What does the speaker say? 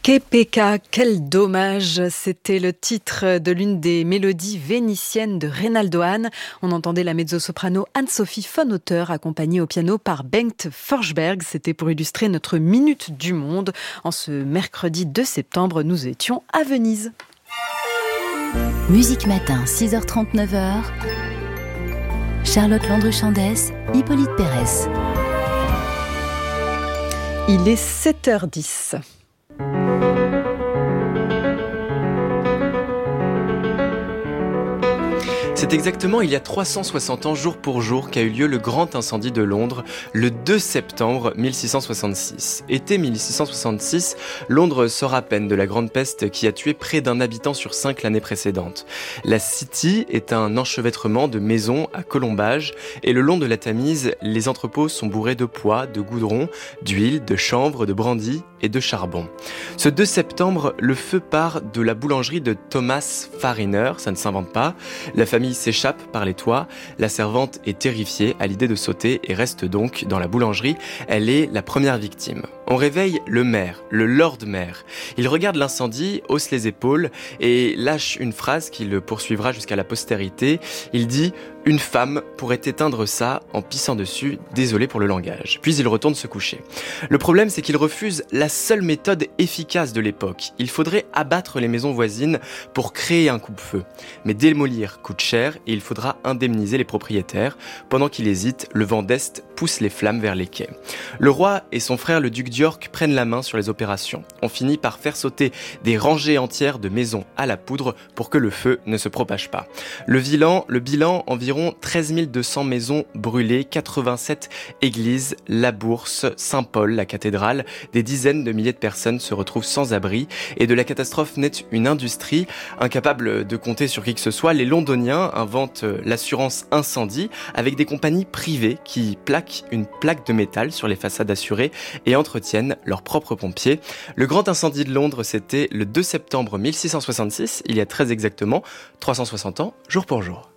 Kepeka, quel dommage, c'était le titre de l'une des mélodies vénitiennes de Reynaldo Hahn. On entendait la mezzo-soprano Anne-Sophie von Otter accompagnée au piano par Bengt Forsberg. C'était pour illustrer notre Minute du Monde. En ce mercredi 2 septembre, nous étions à Venise. Musique Matin, 6h30, 9h. Charlotte Landru-Chandès, Hippolyte Pérez. Il est 7h10. C'est exactement il y a 360 ans, jour pour jour, qu'a eu lieu le grand incendie de Londres, le 2 septembre 1666. Été 1666, Londres sort à peine de la grande peste qui a tué près d'un habitant sur 5 l'année précédente. La City est un enchevêtrement de maisons à colombages et le long de la Tamise, les entrepôts sont bourrés de pois, de goudron, d'huile, de chanvre, de brandy et de charbon. Ce 2 septembre, le feu part de la boulangerie de Thomas Fariner, ça ne s'invente pas. La famille s'échappe par les toits. La servante est terrifiée à l'idée de sauter et reste donc dans la boulangerie. Elle est la première victime. On réveille le maire, le Lord Maire. Il regarde l'incendie, hausse les épaules et lâche une phrase qui le poursuivra jusqu'à la postérité. Il dit « Une femme pourrait éteindre ça en pissant dessus, désolé pour le langage ». Puis il retourne se coucher. Le problème, c'est qu'il refuse la seule méthode efficace de l'époque. Il faudrait abattre les maisons voisines pour créer un coupe-feu. Mais démolir coûte cher et il faudra indemniser les propriétaires. Pendant qu'il hésite, le vent d'Est pousse les flammes vers les quais. Le roi et son frère le duc d'York prennent la main sur les opérations. On finit par faire sauter des rangées entières de maisons à la poudre pour que le feu ne se propage pas. Le bilan, environ 13 200 maisons brûlées, 87 églises, la Bourse, Saint-Paul, la cathédrale, des dizaines de milliers de personnes se retrouvent sans abri et de la catastrophe naît une industrie. Incapable de compter sur qui que ce soit, les Londoniens inventent l'assurance incendie avec des compagnies privées qui plaquent une plaque de métal sur les façades assurées et entretiennent leurs propres pompiers. Le grand incendie de Londres, c'était le 2 septembre 1666, il y a très exactement 360 ans, jour pour jour.